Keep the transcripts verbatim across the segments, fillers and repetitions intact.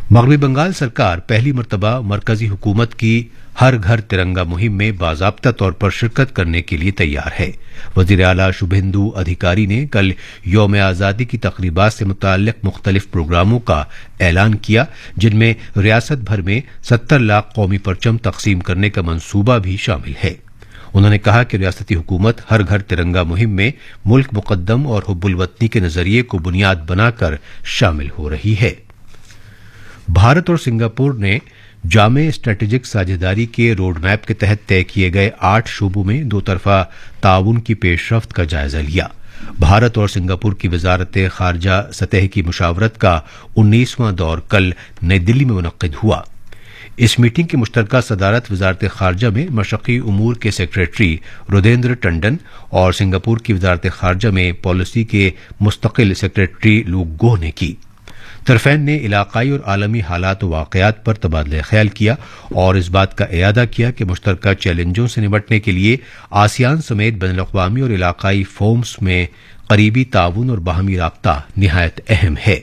مغربی بنگال سرکار پہلی مرتبہ مرکزی حکومت کی ہر گھر ترنگا مہم میں باضابطہ طور پر شرکت کرنے کے لیے تیار ہے۔ وزیر اعلیٰ شبھیندو ادھیکاری نے کل یوم آزادی کی تقریبات سے متعلق مختلف پروگراموں کا اعلان کیا، جن میں ریاست بھر میں ستر لاکھ قومی پرچم تقسیم کرنے کا منصوبہ بھی شامل ہے۔ انہوں نے کہا کہ ریاستی حکومت ہر گھر ترنگا مہم میں ملک مقدم اور حب الوطنی کے نظریے کو بنیاد بنا کر شامل ہو رہی ہے۔ بھارت اور سنگاپور نے جامع اسٹریٹجک ساجھیداری کے روڈ میپ کے تحت طے کیے گئے آٹھ شعبوں میں دو طرفہ تعاون کی پیش رفت کا جائزہ لیا۔ بھارت اور سنگاپور کی وزارت خارجہ سطح کی مشاورت کا انیسواں دور کل نئی دلی میں منعقد ہوا۔ اس میٹنگ کی مشترکہ صدارت وزارت خارجہ میں مشرقی امور کے سیکریٹری رودیندر ٹنڈن اور سنگاپور کی وزارت خارجہ میں پالیسی کے مستقل سیکریٹری لوک گو نے کی۔ طرفین نے علاقائی اور عالمی حالات و واقعات پر تبادلہ خیال کیا اور اس بات کا اعادہ کیا کہ مشترکہ چیلنجوں سے نمٹنے کے لیے آسیان سمیت بین الاقوامی اور علاقائی فورمز میں قریبی تعاون اور باہمی رابطہ نہایت اہم ہے۔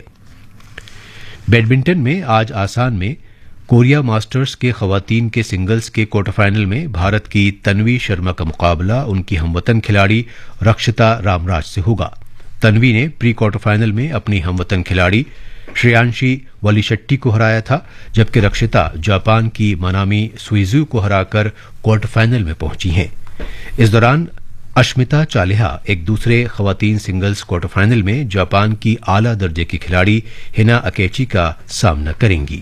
بیڈمنٹن میں آج آسان میں کوریا ماسٹرز کے خواتین کے سنگلز کے کوارٹر فائنل میں بھارت کی تنوی شرما کا مقابلہ ان کی ہم وطن کھلاڑی رکشتا رام راج سے ہوگا۔ تنوی نے پری کوارٹر فائنل میں اپنی ہم وطن کھلاڑی شریانشی ولی شٹی کو ہرایا تھا، جبکہ رکشتا جاپان کی منامی سوئیزو کو ہرا کر کوارٹر فائنل میں پہنچی ہیں۔ اس دوران اشمتا چالیہا ایک دوسرے خواتین سنگلز کوارٹر فائنل میں جاپان کی اعلیٰ درجے کی کھلاڑی ہنا اکیچی کا سامنا کریں گی۔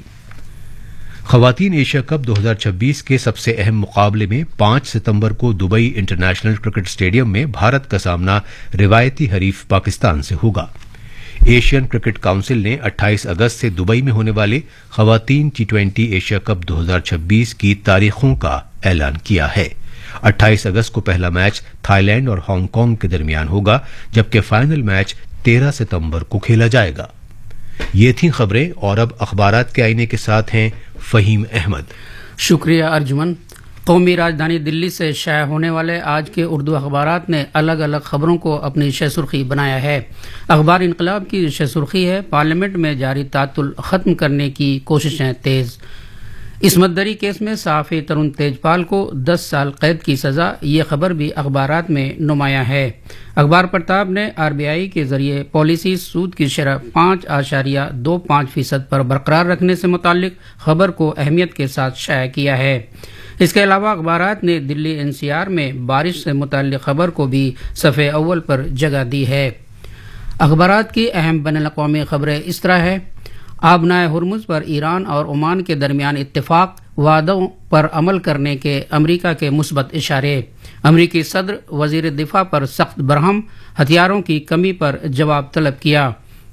خواتین ایشیا کپ دو ہزار چھبیس کے سب سے اہم مقابلے میں پانچ ستمبر کو دبئی انٹرنیشنل کرکٹ اسٹیڈیم میں بھارت کا سامنا روایتی حریف پاکستان سے ہوگا۔ ایشین کرکٹ کونسل نے اٹھائیس اگست سے دبئی میں ہونے والے خواتین ٹی ٹوینٹی ایشیا کپ دو ہزار چھبیس کی تاریخوں کا اعلان کیا ہے۔ اٹھائیس اگست کو پہلا میچ تھائی لینڈ اور ہانگ کانگ کے درمیان ہوگا، جبکہ فائنل میچ تیرہ ستمبر کو کھیلا جائے گا۔ یہ تھیں خبریں، اور اب اخبارات کے آئینے کے ساتھ ہیں فہیم احمد۔ شکریہ ارجمن۔ قومی راجدھانی دلی سے شائع ہونے والے آج کے اردو اخبارات نے الگ الگ خبروں کو اپنی شہ سرخی بنایا ہے۔ اخبار انقلاب کی شہ سرخی ہے: پارلیمنٹ میں جاری تعطل ختم کرنے کی کوششیں تیز۔ عصمت دری کیس میں صحافی ترون تیجپال کو دس سال قید کی سزا، یہ خبر بھی اخبارات میں نمایاں ہے۔ اخبار پرتاب نے آر بی آئی کے ذریعے پالیسی سود کی شرح پانچ اشاریہ دو پانچ فیصد پر برقرار رکھنے سے متعلق خبر کو اہمیت کے ساتھ شائع کیا ہے۔ اس کے علاوہ اخبارات نے دلی این سی آر میں بارش سے متعلق خبر کو بھی صفحے اول پر جگہ دی ہے۔ اخبارات کی اہم بین الاقوامی خبریں اس طرح ہے: آبنائے ہرمز پر ایران اور عمان کے درمیان اتفاق، وعدوں پر عمل کرنے کے امریکہ کے مثبت اشارے، امریکی صدر وزیر دفاع پر سخت برہم، ہتھیاروں کی کمی پر جواب طلب کیا۔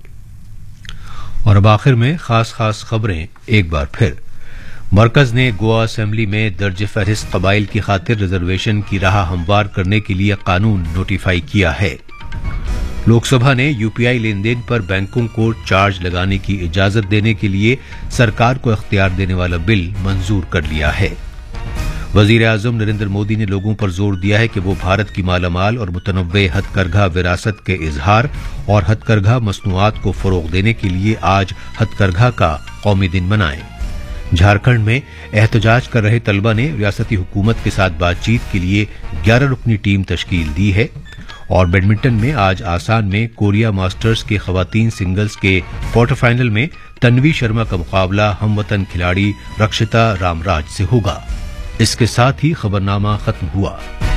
اور اب آخر میں خاص خاص خبریں ایک بار پھر۔ مرکز نے گوا اسمبلی میں درج فہرست قبائل کی خاطر ریزرویشن کی راہ ہموار کرنے کے لیے قانون نوٹیفائی کیا ہے۔ لوک سبھا نے یو پی آئی لین دین پر بینکوں کو چارج لگانے کی اجازت دینے کے لیے سرکار کو اختیار دینے والا بل منظور کر لیا ہے۔ وزیر اعظم نریندر مودی نے لوگوں پر زور دیا ہے کہ وہ بھارت کی مالا مال اور متنوع ہتھ کرگھا وراثت کے اظہار اور ہتھ کرگھا مصنوعات کو فروغ دینے کے لیے آج ہتھ کرگھا کا قومی دن منائیں۔ جھارکھنڈ میں احتجاج کر رہے طلبہ نے ریاستی حکومت کے ساتھ بات چیت کے لیے گیارہ رکنی ٹیم تشکیل دی ہے۔ اور بیڈمنٹن میں آج آسان میں کوریا ماسٹرز کے خواتین سنگلز کے کوارٹر فائنل میں تنوی شرما کا مقابلہ ہم وطن کھلاڑی رکشتا رام راج سے ہوگا۔ اس کے ساتھ ہی خبرنامہ ختم ہوا۔